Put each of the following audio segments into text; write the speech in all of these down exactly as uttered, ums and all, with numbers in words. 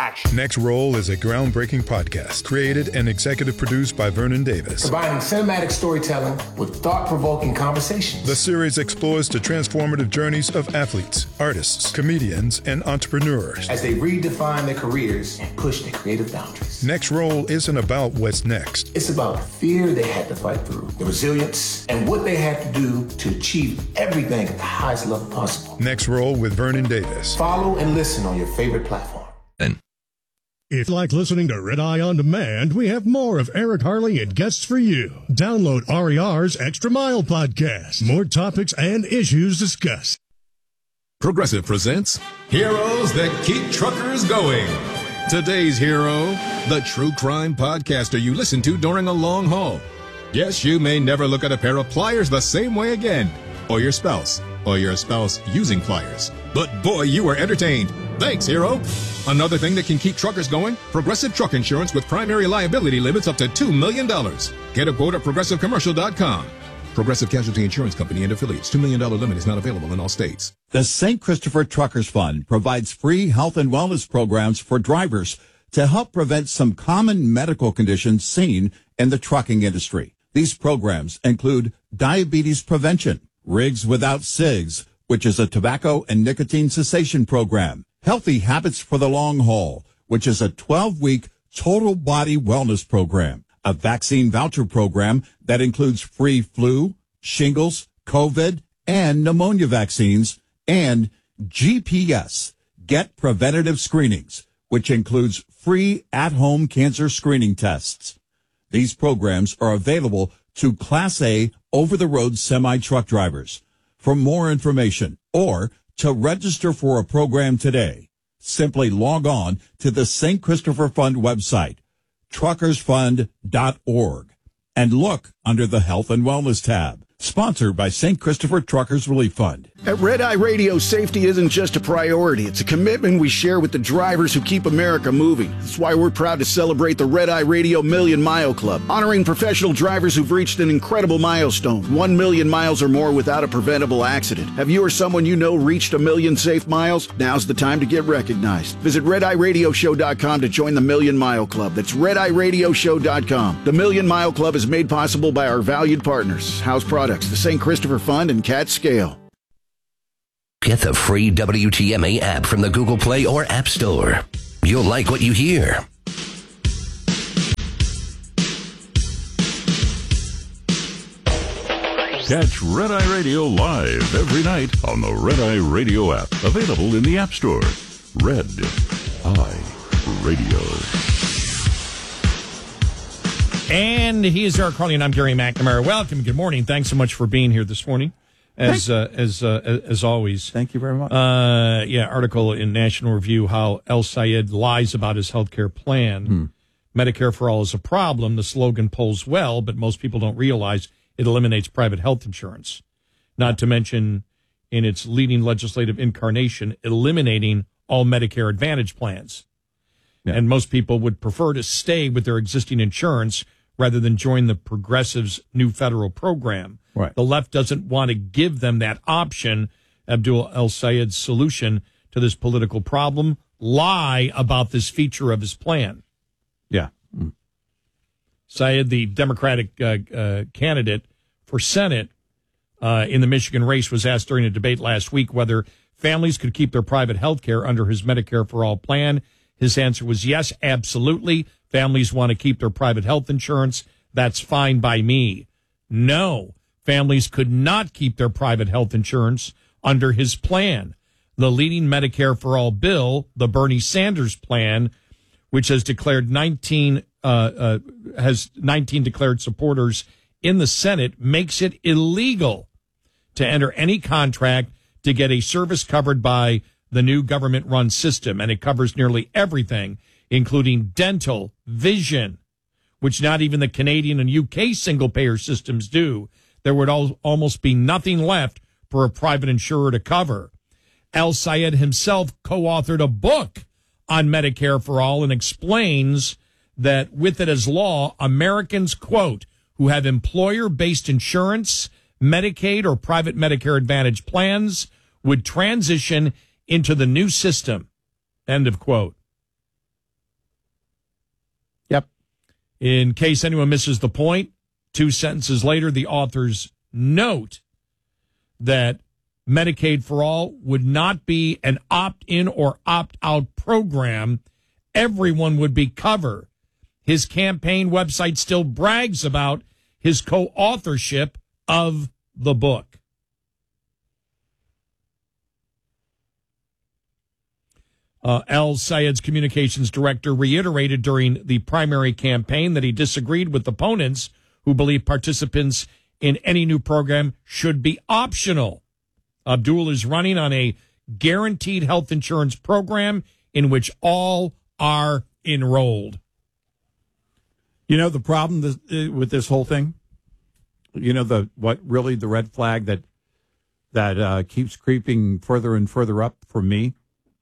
action. Next Roll is a groundbreaking podcast created and executive produced by Vernon Davis. Combining cinematic storytelling with thought-provoking conversations. The series explores the transformative journeys of athletes, artists, comedians, and entrepreneurs as they redefine their careers and push their creative boundaries. Next Roll isn't about what's next. It's about the fear they had to fight through, the resilience, and what they had to do to achieve everything at the highest level possible. Next Roll with Vernon Davis. Follow and listen on your favorite platform. And if you like listening to Red Eye On Demand, we have more of Eric Harley and guests for you. Download R E R's Extra Mile podcast. More topics and issues discussed. Progressive presents Heroes That Keep Truckers Going. Today's hero, the true crime podcaster you listen to during a long haul. Yes, you may never look at a pair of pliers the same way again, or your spouse, or your spouse using pliers. But boy, you were entertained. Thanks, hero. Another thing that can keep truckers going, Progressive Truck Insurance with primary liability limits up to two million dollars. Get a quote at progressive commercial dot com. Progressive Casualty Insurance Company and affiliates. two million dollars limit is not available in all states. The Saint Christopher Truckers Fund provides free health and wellness programs for drivers to help prevent some common medical conditions seen in the trucking industry. These programs include diabetes prevention, Rigs Without Cigs, which is a tobacco and nicotine cessation program, Healthy Habits for the Long Haul, which is a twelve-week total body wellness program, a vaccine voucher program that includes free flu, shingles, COVID, and pneumonia vaccines, and G P S, Get Preventative Screenings, which includes free at-home cancer screening tests. These programs are available to Class A over-the-road semi-truck drivers. For more information or to register for a program today, simply log on to the Saint Christopher Fund website, truckers fund dot org, and look under the Health and Wellness tab. Sponsored by Saint Christopher Truckers Relief Fund. At Red Eye Radio, safety isn't just a priority. It's a commitment we share with the drivers who keep America moving. That's why we're proud to celebrate the Red Eye Radio Million Mile Club, honoring professional drivers who've reached an incredible milestone, one million miles or more without a preventable accident. Have you or someone you know reached a million safe miles? Now's the time to get recognized. Visit red eye radio show dot com to join the Million Mile Club. That's red eye radio show dot com. The Million Mile Club is made possible by our valued partners, House Products, the Saint Christopher Fund, and Cat Scale. Get the free W T M A app from the Google Play or App Store. You'll like what you hear. Catch Red Eye Radio live every night on the Red Eye Radio app. Available in the App Store. Red Eye Radio. And he is Eric Harley, and I'm Gary McNamara. Welcome. Good morning. Thanks so much for being here this morning. As uh, as uh, as always. Thank you very much. Uh, yeah, article in National Review how El Sayed lies about his health care plan. Hmm. Medicare for all is a problem. The slogan polls well, but most people don't realize it eliminates private health insurance. Not to mention, in its leading legislative incarnation, eliminating all Medicare Advantage plans. Yeah. And most people would prefer to stay with their existing insurance rather than join the progressives' new federal program. Right. The left doesn't want to give them that option. Abdul El Sayed's solution to this political problem, lie about this feature of his plan. Yeah. Mm. Sayed, the Democratic uh, uh, candidate for Senate uh, in the Michigan race, was asked during a debate last week whether families could keep their private health care under his Medicare for All plan. His answer was yes, absolutely. Families want to keep their private health insurance. That's fine by me. No, families could not keep their private health insurance under his plan. The leading Medicare for All bill, the Bernie Sanders plan, which has declared nineteen uh, uh, has nineteen declared supporters in the Senate, makes it illegal to enter any contract to get a service covered by the new government-run system, and it covers nearly everything, including dental, vision, which not even the Canadian and U K single-payer systems do. There would al- almost be nothing left for a private insurer to cover. El Sayed himself co-authored a book on Medicare for All and explains that with it as law, Americans, quote, who have employer-based insurance, Medicaid, or private Medicare Advantage plans would transition into the new system, end of quote. In case anyone misses the point, two sentences later, the authors note that Medicaid for All would not be an opt-in or opt-out program. Everyone would be covered. His campaign website still brags about his co-authorship of the book. Uh, Al Sayed's communications director reiterated during the primary campaign that he disagreed with opponents who believe participants in any new program should be optional. Abdul is running on a guaranteed health insurance program in which all are enrolled. You know, the problem this, uh, with this whole thing, you know, the what really the red flag that that uh, keeps creeping further and further up for me.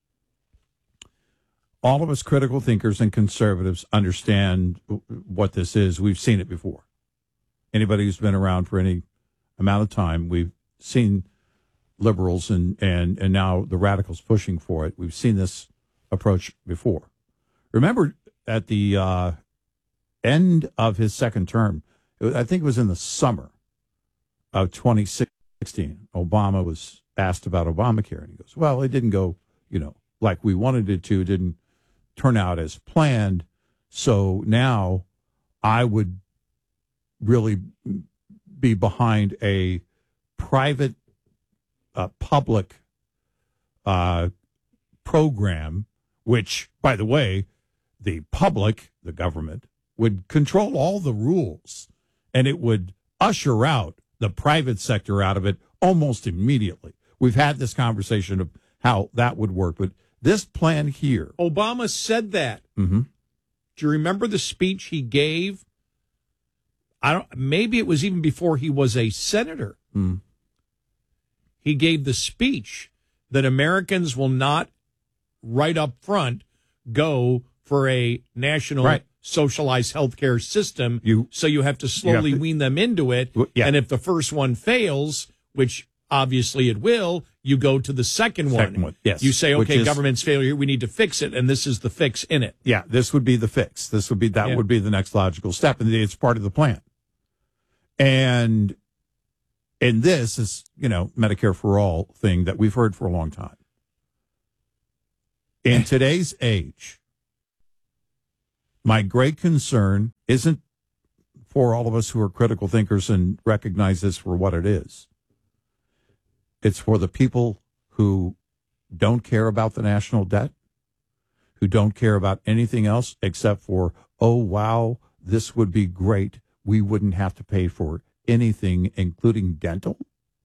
All of us critical thinkers and conservatives understand what this is. We've seen it before. Anybody who's been around for any amount of time, we've seen liberals and, and, and now the radicals pushing for it. We've seen this approach before. Remember at the uh, end of his second term, I think it was in the summer of twenty sixteen, Obama was asked about Obamacare, and he goes, well, it didn't go, you know, like we wanted it to, it didn't turn out as planned. So now I would really be behind a private, uh, public uh, program, which, by the way, the public, the government, would control all the rules, and it would usher out the private sector out of it almost immediately. We've had this conversation of how that would work, but this plan here. Obama said that. Mm-hmm. Do you remember the speech he gave? I don't. Maybe it was even before he was a senator. Mm. He gave the speech that Americans will not, right up front, go for a national right. socialized healthcare system. You, so you have to slowly have to, wean them into it. Yeah. And if the first one fails, which obviously it will, you go to the second, second one. one. Yes. You say, okay, is, government's failure, we need to fix it, and this is the fix in it. Yeah, this would be the fix. This would be that yeah. would be the next logical step, and it's part of the plan. And and this is, you know, Medicare for All thing that we've heard for a long time. In today's age, my great concern isn't for all of us who are critical thinkers and recognize this for what it is. It's for the people who don't care about the national debt, who don't care about anything else except for, oh, wow, this would be great. We wouldn't have to pay for anything, including dental.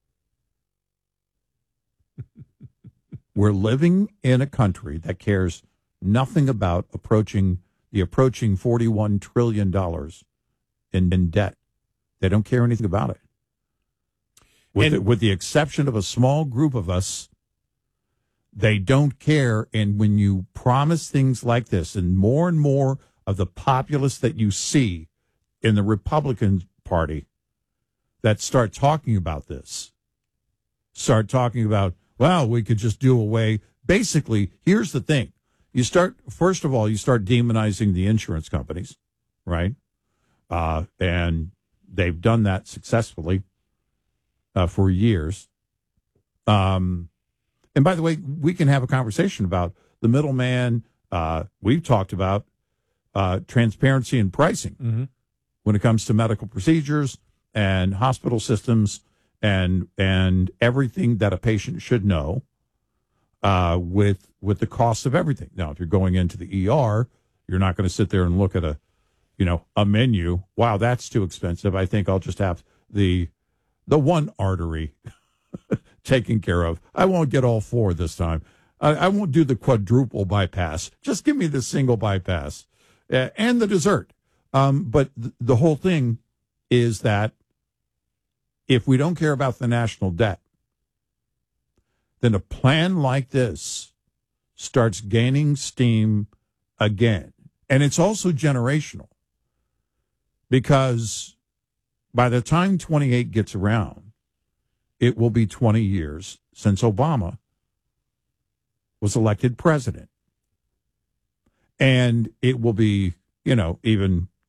We're living in a country that cares nothing about approaching the approaching forty-one trillion dollars in, in debt. They don't care anything about it. With the, with the exception of a small group of us, they don't care. And when you promise things like this, and more and more of the populace that you see in the Republican Party that start talking about this, start talking about, well, we could just do away. Basically, here's the thing. You start, first of all, you start demonizing the insurance companies, right? Uh, and they've done that successfully uh, for years. Um, and by the way, we can have a conversation about the middleman. Uh, we've talked about uh, transparency in pricing mm-hmm. when it comes to medical procedures and hospital systems and and everything that a patient should know uh, with with the cost of everything. Now, if you're going into the E R, you're not going to sit there and look at a, you know, a menu. Wow, that's too expensive. I think I'll just have the the one artery taken care of. I won't get all four this time. I, I won't do the quadruple bypass. Just give me the single bypass uh, and the dessert. Um, but th- the whole thing is that if we don't care about the national debt, then a plan like this starts gaining steam again. And it's also generational, because by the time twenty-eight gets around, it will be twenty years since Obama was elected president. And it will be, you know, even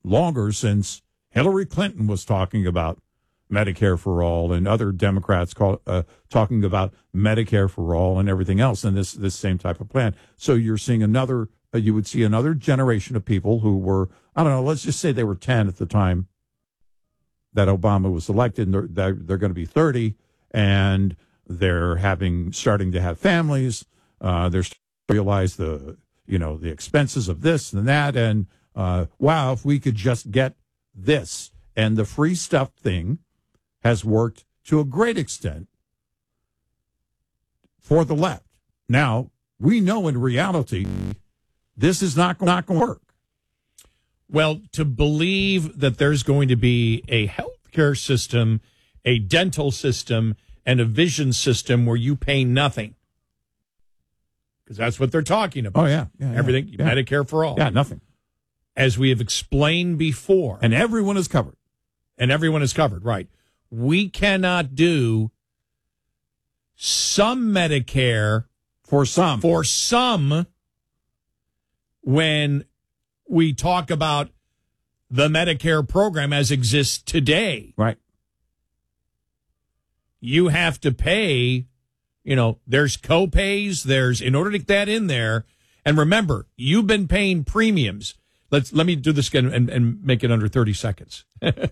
longer, since Hillary Clinton was talking about Medicare for all, and other Democrats call, uh, talking about Medicare for all and everything else, and this this same type of plan. So you're seeing another, uh, you would see another generation of people who were, I don't know, let's just say they were ten at the time that Obama was elected, and they're, they're, they're going to be thirty, and they're having, starting to have families. Uh, they're starting to realize the, you know, the expenses of this and that, and uh, wow, if we could just get this. And the free stuff thing has worked to a great extent for the left. Now, we know in reality, this is not, not going to work. Well, to believe that there's going to be a healthcare system, a dental system, and a vision system where you pay nothing, because that's what they're talking about. Oh, yeah. yeah Everything, yeah. Medicare for all. Yeah, nothing. As we have explained before. And everyone is covered. And everyone is covered, right. We cannot do some Medicare for some for some when we talk about the Medicare program as exists today. Right. You have to pay, you know, there's co-pays, there's, in order to get that in there. And remember, you've been paying premiums. Let's, let me do this again and, and make it under thirty seconds.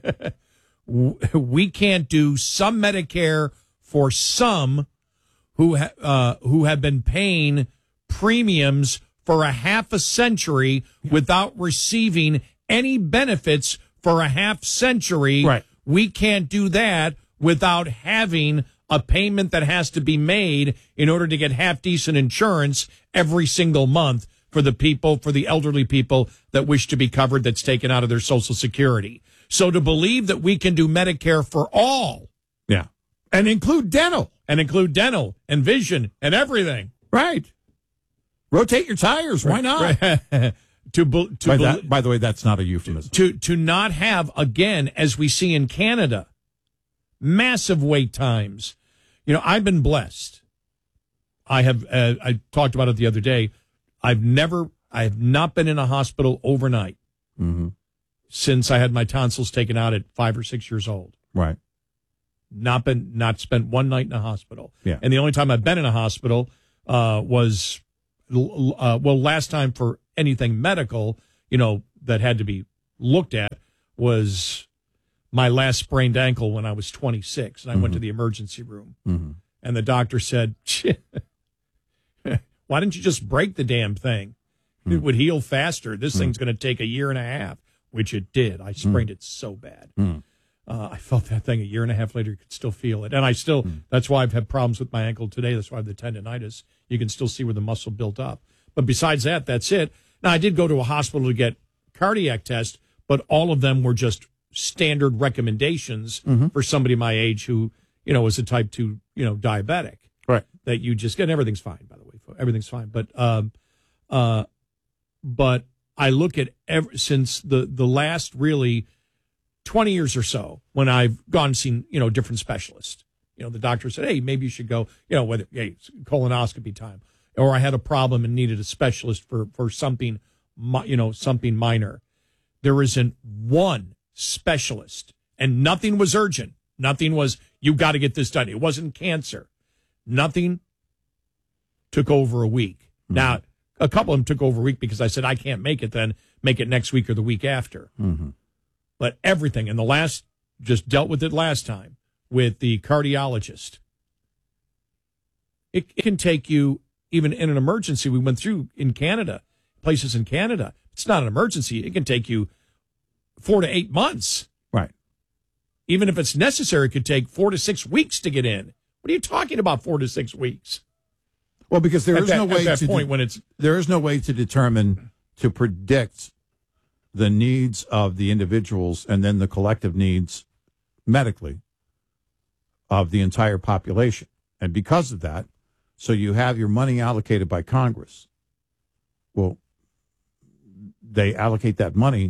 We can't do some Medicare for some who ha- uh, who have been paying premiums for a half a century without receiving any benefits for a half century. Right. We can't do that without having a payment that has to be made in order to get half decent insurance every single month for the people, for the elderly people that wish to be covered, that's taken out of their Social Security. So to believe that we can do Medicare for all. Yeah. And include dental. And include dental and vision and everything. Right. Rotate your tires. Why not? Right. to be, to by, be, that, by the way, that's not a euphemism. To, to not have, again, as we see in Canada, massive wait times. You know, I've been blessed. I have, uh, I talked about it the other day. I've never, I have not been in a hospital overnight. Mm-hmm. Since I had my tonsils taken out at five or six years old. Right. Not been, not spent one night in a hospital. Yeah. And the only time I've been in a hospital uh, was, uh, well, last time for anything medical, you know, that had to be looked at was my last sprained ankle when I was twenty-six. And I mm-hmm. went to the emergency room. Mm-hmm. And the doctor said, why didn't you just break the damn thing? Mm-hmm. It would heal faster. This mm-hmm. thing's going to take a year and a half. Which it did. I sprained mm. it so bad. Mm. Uh, I felt that thing a year and a half later. You could still feel it. And I still, mm. that's why I've had problems with my ankle today. That's why I have the tendonitis. You can still see where the muscle built up. But besides that, that's it. Now, I did go to a hospital to get cardiac tests, but all of them were just standard recommendations mm-hmm. for somebody my age who, you know, is a type two, you know, diabetic. Right. That you just get, and everything's fine, by the way. Everything's fine. But, um, uh, but, I look at ever since the, the last really twenty years or so when I've gone and seen, you know, different specialists. You know, the doctor said, hey, maybe you should go, you know, whether, hey, it's colonoscopy time. Or I had a problem and needed a specialist for, for something, you know, something minor. There isn't one specialist, and nothing was urgent. Nothing was, you got to get this done. It wasn't cancer. Nothing took over a week. Mm-hmm. Now, a couple of them took over a week because I said, I can't make it then, make it next week or the week after. Mm-hmm. But everything, and the last, just dealt with it last time with the cardiologist. It, it can take you, even in an emergency, we went through in Canada, places in Canada, it's not an emergency, it can take you four to eight months. Right. Even if it's necessary, it could take four to six weeks to get in. What are you talking about, four to six weeks? Well, because there at is that, no way at that to point de- when it's there is no way to determine, to predict the needs of the individuals and then the collective needs medically of the entire population. And because of that, so you have your money allocated by Congress. Well, they allocate that money,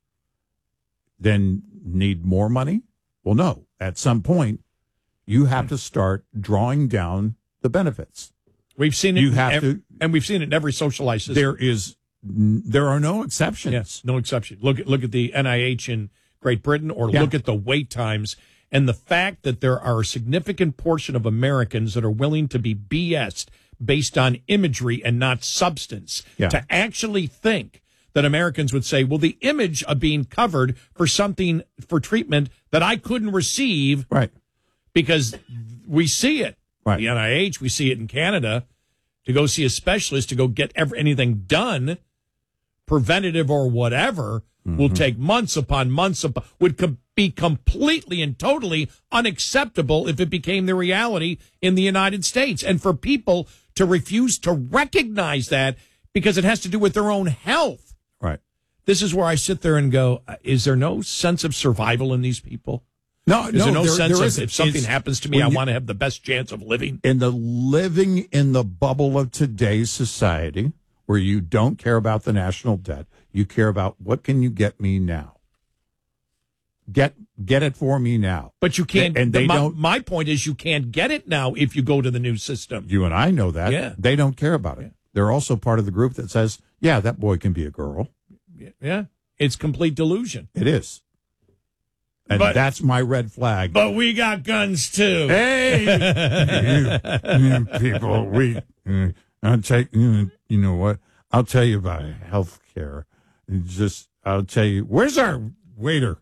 then need more money? Well, no. At some point, you have to start drawing down the benefits. We've seen it. You have every, to, and we've seen it in every socialized system. There is there are no exceptions. Yes, no exception. Look at look at the N I H in Great Britain, or Yeah. look at the wait times, and the fact that there are a significant portion of Americans that are willing to be B S'd based on imagery and not substance. Yeah. To actually think that Americans would say, well, the image of being covered for something, for treatment that I couldn't receive, Right. because we see it. Right. The N I H, we see it in Canada. To go see a specialist, to go get ever, anything done, preventative or whatever, Mm-hmm. will take months upon months, upon, would com- be completely and totally unacceptable if it became the reality in the United States. And for people to refuse to recognize that because it has to do with their own health. Right. This is where I sit there and go, is there no sense of survival in these people? No, Is no, there no there- sense there of isn't. if something It's- happens to me, I when you- want to have the best chance of living? In the living in the bubble of today's society, where you don't care about the national debt, you care about what can you get me now. Get get it for me now. But you can't. And they my, don't. My point is, you can't get it now if you go to the new system. You and I know that. Yeah. They don't care about it. Yeah. They're also part of the group that says, "Yeah, that boy can be a girl." Yeah, it's complete delusion. It is. And But- that's my red flag. But we got guns too. Hey, you, you people, we. uh, I'll tell you. You know what? I'll tell you about health care. Just, I'll tell you. Where's our waiter?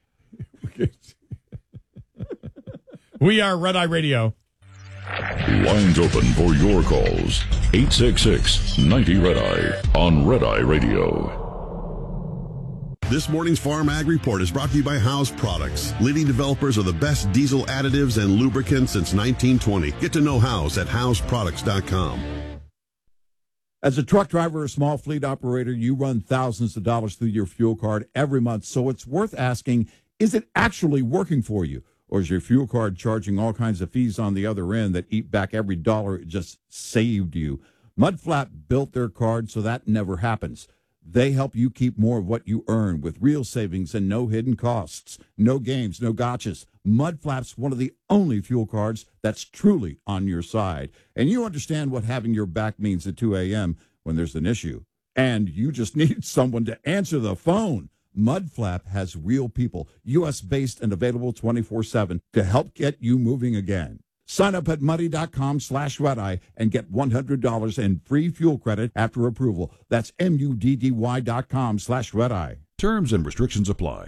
We are Red Eye Radio. Lines open for your calls. eight six six, ninety, Red Eye on Red Eye Radio. This morning's Farm Ag Report is brought to you by House Products, leading developers of the best diesel additives and lubricants since nineteen twenty. Get to know House at house products dot com. As a truck driver or small fleet operator, you run thousands of dollars through your fuel card every month, so it's worth asking, is it actually working for you? Or is your fuel card charging all kinds of fees on the other end that eat back every dollar it just saved you? Mudflap built their card so that never happens. They help you keep more of what you earn with real savings and no hidden costs. No games, no gotchas. Mudflap's one of the only fuel cards that's truly on your side. And you understand what having your back means at two a.m. when there's an issue. And you just need someone to answer the phone. Mudflap has real people, U S-based and available twenty-four seven to help get you moving again. Sign up at muddy.com slash redeye and get one hundred dollars in free fuel credit after approval. That's M U D D Y dot com slash redeye. Terms and restrictions apply.